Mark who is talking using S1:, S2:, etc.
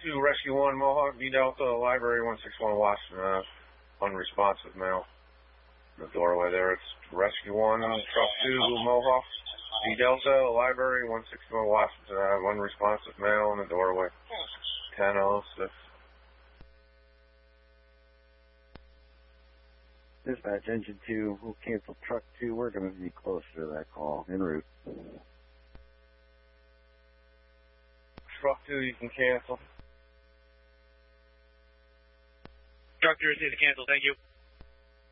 S1: 2, Rescue 1, Mohawk, V Delta, Library 161 Washington, unresponsive male. The doorway there, it's Rescue 1, Truck 2, Mohawk, V Delta, Library 161 Washington, unresponsive male in the doorway. 1006.
S2: Dispatch, Engine 2, we'll cancel Truck 2. We're going to be closer to that call, en route.
S1: Truck 2, you can cancel.
S3: Truck 2 received a cancel, thank you.